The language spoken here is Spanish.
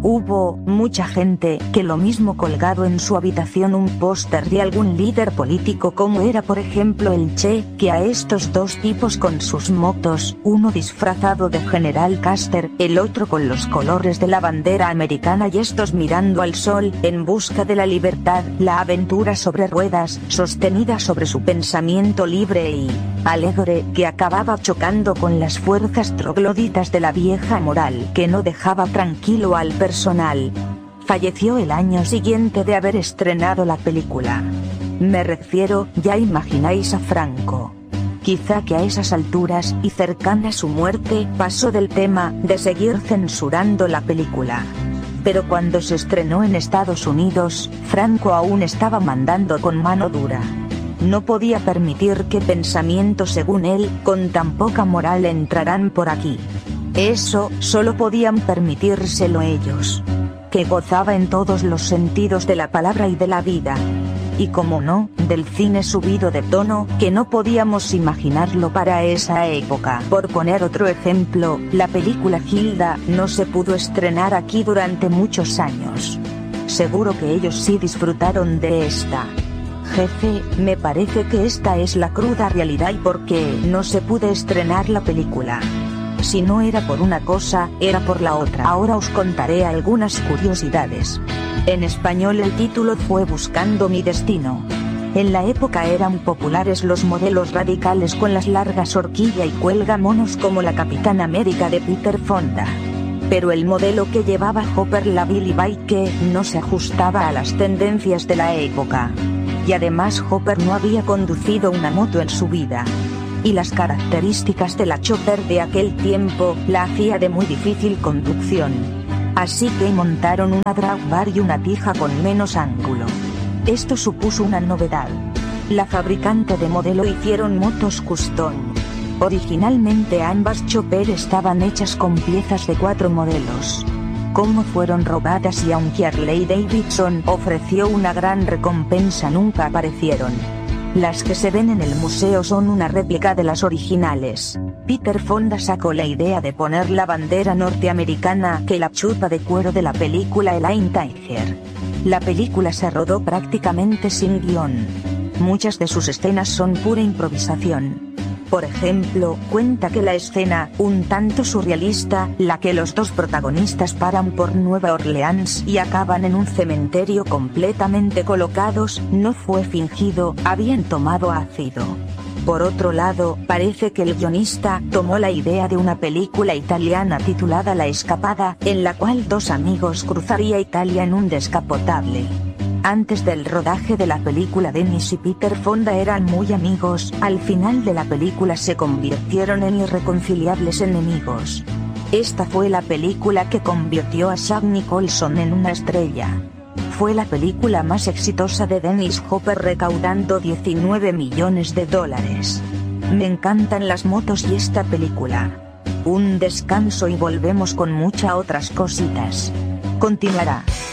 Hubo mucha gente que lo mismo colgado en su habitación un póster de algún líder político como era por ejemplo el Che, que a estos dos tipos con sus motos, uno disfrazado de General Custer, el otro con los colores de la bandera americana y estos mirando al sol, en busca de la libertad, la aventura sobre ruedas, sostenida sobre su pensamiento libre y alegre, que acababa chocando con las fuerzas trogloditas de la vieja moral que no dejaba tranquilo al personal. Falleció el año siguiente de haber estrenado la película. Me refiero, ya imagináis a Franco. Quizá que a esas alturas y cercana a su muerte pasó del tema de seguir censurando la película. Pero cuando se estrenó en Estados Unidos, Franco aún estaba mandando con mano dura. No podía permitir que pensamientos según él, con tan poca moral entraran por aquí. Eso solo podían permitírselo ellos, que gozaba en todos los sentidos de la palabra y de la vida. Y como no, del cine subido de tono, que no podíamos imaginarlo para esa época. Por poner otro ejemplo, la película Gilda no se pudo estrenar aquí durante muchos años. Seguro que ellos sí disfrutaron de esta. Jefe, me parece que esta es la cruda realidad y por qué no se pudo estrenar la película. Si no era por una cosa, era por la otra. Ahora os contaré algunas curiosidades. En español el título fue Buscando mi destino. En la época eran populares los modelos radicales con las largas horquilla y cuelga monos como la Capitán América de Peter Fonda. Pero el modelo que llevaba Hopper, la Billy Bike, no se ajustaba a las tendencias de la época. Y además Hopper no había conducido una moto en su vida. Y las características de la Chopper de aquel tiempo la hacía de muy difícil conducción. Así que montaron una drag bar y una tija con menos ángulo. Esto supuso una novedad. La fabricante de modelo hicieron motos custom. Originalmente ambas Chopper estaban hechas con piezas de 4 modelos. Como fueron robadas y aunque Harley Davidson ofreció una gran recompensa nunca aparecieron. Las que se ven en el museo son una réplica de las originales. Peter Fonda sacó la idea de poner la bandera norteamericana que la chupa de cuero de la película Elaine Tiger. La película se rodó prácticamente sin guión. Muchas de sus escenas son pura improvisación. Por ejemplo, cuenta que la escena, un tanto surrealista, la que los dos protagonistas paran por Nueva Orleans y acaban en un cementerio completamente colocados, no fue fingido, habían tomado ácido. Por otro lado, parece que el guionista tomó la idea de una película italiana titulada La Escapada, en la cual dos amigos cruzaría Italia en un descapotable. Antes del rodaje de la película Dennis y Peter Fonda eran muy amigos, al final de la película se convirtieron en irreconciliables enemigos. Esta fue la película que convirtió a Jack Nicholson en una estrella. Fue la película más exitosa de Dennis Hopper recaudando $19 millones. Me encantan las motos y esta película. Un descanso y volvemos con muchas otras cositas. Continuará.